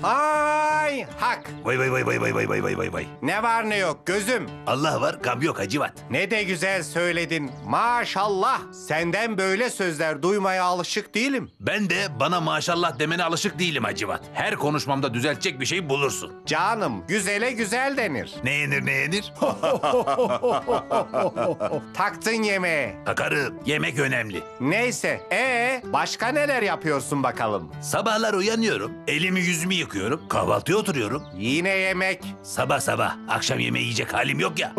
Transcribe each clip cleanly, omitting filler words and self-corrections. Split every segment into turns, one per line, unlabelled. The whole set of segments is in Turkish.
Ay hak.
Vay vay vay vay vay vay vay vay vay vay.
Ne var ne yok gözüm.
Allah var, gam yok Hacivat.
Ne de güzel söyledin. Maşallah. Senden böyle sözler duymaya alışık değilim.
Ben de bana maşallah demene alışık değilim Hacivat. Her konuşmamda düzeltecek bir şey bulursun.
Canım güzele güzel denir.
Ne yenir ne yenir?
Taktın yemeğe.
Takarım. Yemek önemli.
Neyse. Başka neler yapıyorsun bakalım?
Sabahlar uyanıyorum. Elimi yüzümü yıkıyorum. Kahvaltıya oturuyorum.
Yine yemek.
Sabah sabah akşam yemeği yiyecek halim yok ya.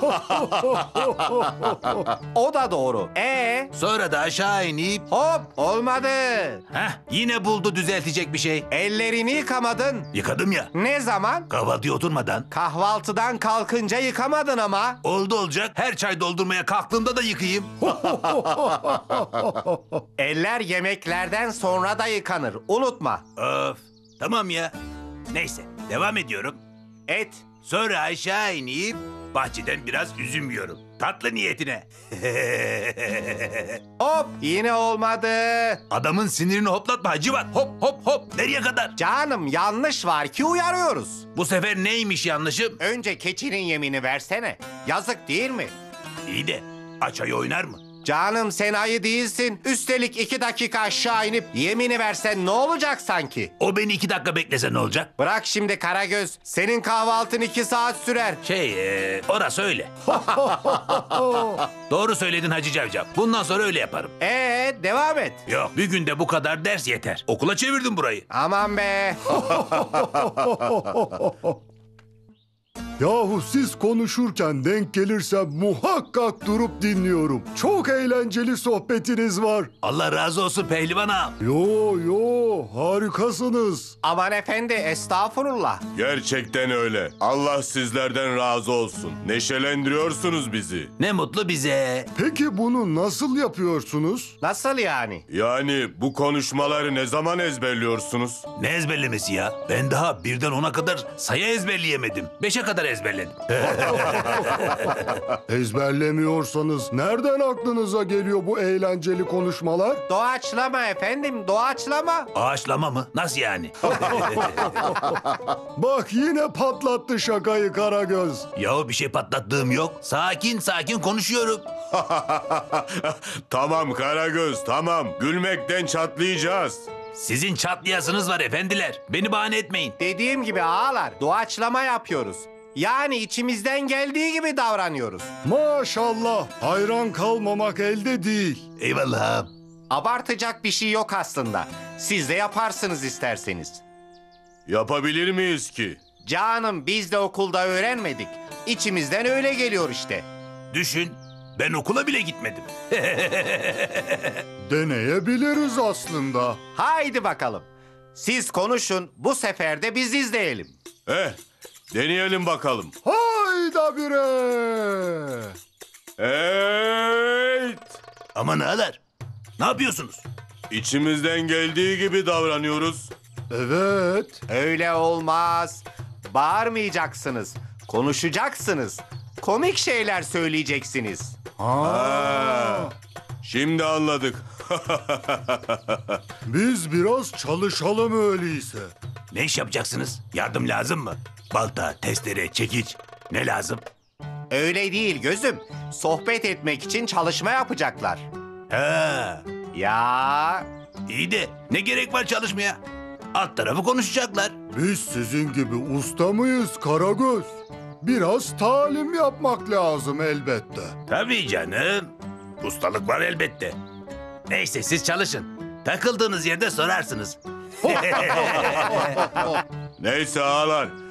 O da doğru.
Sonra da aşağı inip...
Hop olmadı.
Yine buldu düzeltecek bir şey.
Ellerini yıkamadın.
Yıkadım ya.
Ne zaman?
Kahvaltıya oturmadan.
Kahvaltıdan kalkınca yıkamadın ama.
Oldu olacak. Her çay doldurmaya kalktığımda da yıkayayım.
Eller yemeklerden sonra da yıkanır. Unutma.
Of. Tamam ya. Neyse devam ediyorum.
Et.
Sonra aşağı inip bahçeden biraz üzüm yiyorum. Tatlı niyetine.
Hop yine olmadı.
Adamın sinirini hoplatma Hacivat. Hop hop hop. Nereye kadar?
Canım yanlış var ki uyarıyoruz.
Bu sefer neymiş yanlışım?
Önce keçinin yemini versene. Yazık değil mi?
İyi de aç ayı oynar mı?
Canım sen ayı değilsin. Üstelik 2 dakika aşağı inip yemini versen ne olacak sanki?
O beni 2 dakika beklese ne olacak?
Bırak şimdi Karagöz. Senin kahvaltın 2 saat sürer.
Orası öyle. Doğru söyledin Hacı Cavcav. Bundan sonra öyle yaparım.
Devam et.
Yok, bir günde bu kadar ders yeter. Okula çevirdim burayı.
Aman be.
Yahu siz konuşurken denk gelirsem muhakkak durup dinliyorum. Çok eğlenceli sohbetiniz var.
Allah razı olsun pehlivan ağam.
Yo harikasınız.
Aman efendi estağfurullah.
Gerçekten öyle. Allah sizlerden razı olsun. Neşelendiriyorsunuz bizi.
Ne mutlu bize.
Peki bunu nasıl yapıyorsunuz?
Nasıl yani?
Yani bu konuşmaları ne zaman ezberliyorsunuz?
Ne ezberlemesi ya? Ben daha 1'den 10'a kadar sayı ezberleyemedim. 5'e kadar ezberledim.
Ezberlemiyorsanız nereden aklınıza geliyor bu eğlenceli konuşmalar?
Doğaçlama efendim, doğaçlama.
Ağaçlama mı? Nasıl yani?
Bak yine patlattı şakayı Karagöz.
Yahu bir şey patlattığım yok. Sakin sakin konuşuyorum.
Tamam Karagöz, tamam. Gülmekten çatlayacağız.
Sizin çatlayasınız var efendiler. Beni bahane etmeyin.
Dediğim gibi ağalar, doğaçlama yapıyoruz. Yani içimizden geldiği gibi davranıyoruz.
Maşallah hayran kalmamak elde değil.
Eyvallah ağam.
Abartacak bir şey yok aslında. Siz de yaparsınız isterseniz.
Yapabilir miyiz ki?
Canım biz de okulda öğrenmedik. İçimizden öyle geliyor işte.
Düşün, ben okula bile gitmedim.
Deneyebiliriz aslında.
Haydi bakalım. Siz konuşun, bu sefer de biz izleyelim.
Deneyelim bakalım.
Hayda bire.
Evet.
Aman ağalar, ne yapıyorsunuz?
İçimizden geldiği gibi davranıyoruz.
Evet.
Öyle olmaz. Bağırmayacaksınız. Konuşacaksınız. Komik şeyler söyleyeceksiniz.
Şimdi anladık.
Biz biraz çalışalım öyleyse.
Ne iş yapacaksınız? Yardım lazım mı? Balta, testere, çekiç. Ne lazım?
Öyle değil gözüm. Sohbet etmek için çalışma yapacaklar.
Ha,
Ya
iyi de ne gerek var çalışmaya? Alt tarafı konuşacaklar.
Biz sizin gibi usta mıyız Karagöz? Biraz talim yapmak lazım elbette.
Tabii canım. Ustalık var elbette. Neyse siz çalışın. Takıldığınız yerde sorarsınız.
Neyse ağalar,